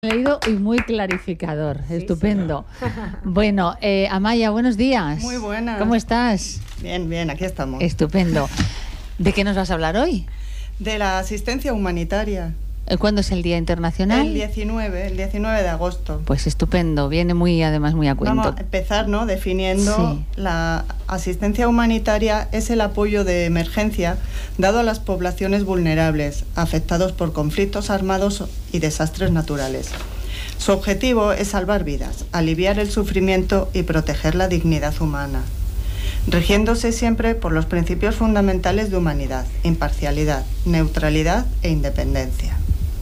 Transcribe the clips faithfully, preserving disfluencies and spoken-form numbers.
Leído y muy clarificador, Sí, estupendo. Sí. Bueno, eh, Amaya, buenos días. Muy buenas. ¿Cómo estás? Bien, bien, aquí estamos. Estupendo. ¿De qué nos vas a hablar hoy? De la asistencia humanitaria. ¿Cuándo es el Día Internacional? El diecinueve, el diecinueve de agosto. Pues estupendo, viene muy, además, muy a cuento. Vamos a empezar, ¿no?, definiendo sí. La asistencia humanitaria es el apoyo de emergencia dado a las poblaciones vulnerables, afectados por conflictos armados y desastres naturales. Su objetivo es salvar vidas, aliviar el sufrimiento y proteger la dignidad humana, rigiéndose siempre por los principios fundamentales de humanidad, imparcialidad, neutralidad e independencia.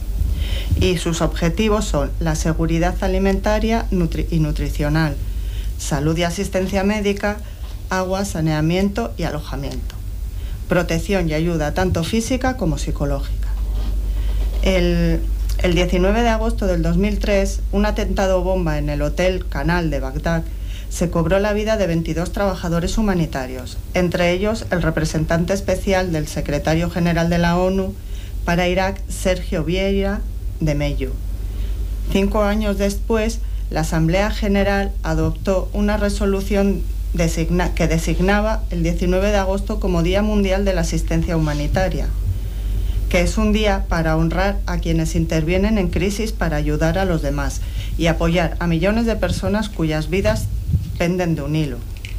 Y sus objetivos son la seguridad alimentaria nutri- y nutricional, salud y asistencia médica, agua, saneamiento y alojamiento, protección y ayuda tanto física como psicológica. El, el diecinueve de agosto del dos mil tres, un atentado bomba en el Hotel Canal de Bagdad se cobró la vida de veintidós trabajadores humanitarios, entre ellos el representante especial del secretario general de la ONU para Irak, Sergio Vieira de Mello. Cinco años después, la Asamblea General adoptó una resolución designa, que designaba el diecinueve de agosto como Día Mundial de la Asistencia Humanitaria, que es un día para honrar a quienes intervienen en crisis para ayudar a los demás y apoyar a millones de personas cuyas vidas penden de un hilo.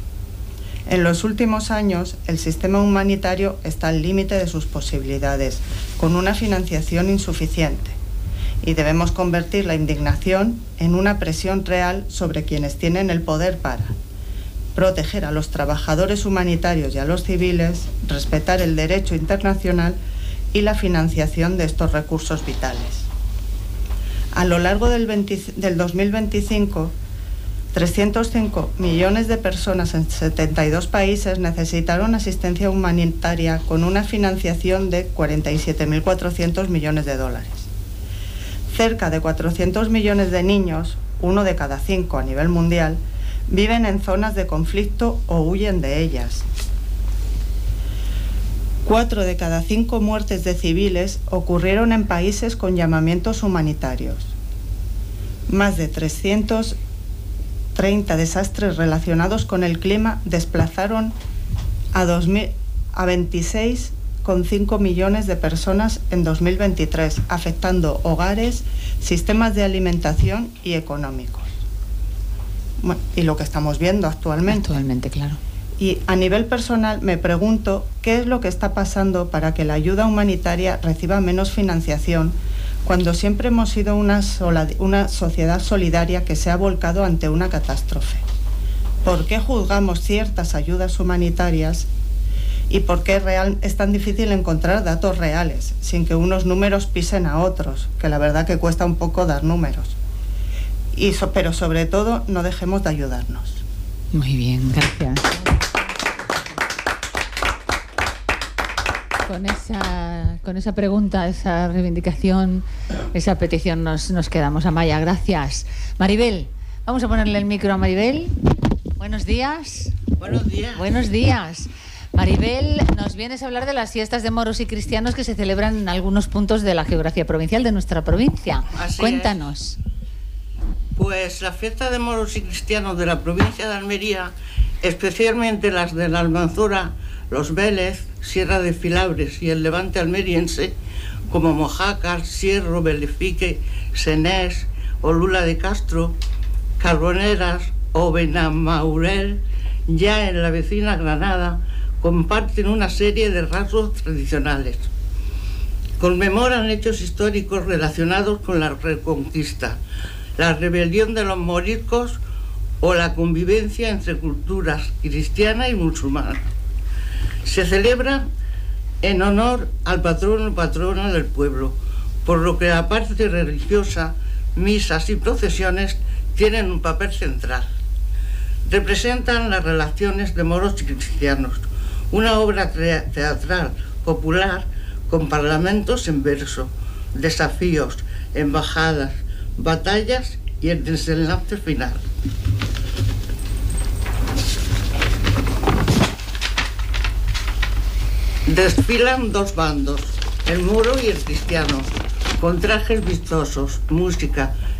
En los últimos años, el sistema humanitario está al límite de sus posibilidades, con una financiación insuficiente. Y debemos convertir la indignación en una presión real sobre quienes tienen el poder para proteger a los trabajadores humanitarios y a los civiles, respetar el derecho internacional y la financiación de estos recursos vitales. A lo largo del, veinte, del dos mil veinticinco, trescientos cinco millones de personas en setenta y dos países necesitaron asistencia humanitaria con una financiación de cuarenta y siete mil cuatrocientos millones de dólares. Cerca de cuatrocientos millones de niños, uno de cada cinco a nivel mundial, viven en zonas de conflicto o huyen de ellas. Cuatro de cada cinco muertes de civiles ocurrieron en países con llamamientos humanitarios. Más de trescientos treinta desastres relacionados con el clima desplazaron a, dos mil, a veintiséis coma cinco millones de personas en dos mil veintitrés, afectando hogares, sistemas de alimentación y económicos. Bueno, y lo que estamos viendo actualmente. Actualmente, claro. Y a nivel personal me pregunto qué es lo que está pasando para que la ayuda humanitaria reciba menos financiación cuando siempre hemos sido una, sola, una sociedad solidaria que se ha volcado ante una catástrofe. ¿Por qué juzgamos ciertas ayudas humanitarias y por qué real, es tan difícil encontrar datos reales sin que unos números pisen a otros? Que la verdad que cuesta un poco dar números. Y so, pero sobre todo no dejemos de ayudarnos. Muy bien, gracias. Con esa, con esa pregunta, esa reivindicación, esa petición nos, nos quedamos. Amaya, gracias. Maribel, vamos a ponerle el micro a Maribel. Buenos días. Buenos días. Buenos días. Maribel, nos vienes a hablar de las fiestas de moros y cristianos que se celebran en algunos puntos de la geografía provincial de nuestra provincia. Así Cuéntanos. Es. Pues la fiesta de moros y cristianos de la provincia de Almería, especialmente las de la Almanzora, Los Vélez, Sierra de Filabres y el Levante almeriense, como Mojácar, Sierro, Belefique, Senés, Olula de Castro, Carboneras o Benamaurel, ya en la vecina Granada, comparten una serie de rasgos tradicionales. Conmemoran hechos históricos relacionados con la Reconquista, la rebelión de los moriscos o la convivencia entre culturas cristiana y musulmana. Se celebra en honor al patrono y patrona del pueblo, por lo que la parte religiosa, misas y procesiones tienen un papel central. Representan las relaciones de moros y cristianos, una obra teatral popular con parlamentos en verso, desafíos, embajadas, batallas y el desenlace final. Desfilan dos bandos, el moro y el cristiano, con trajes vistosos, música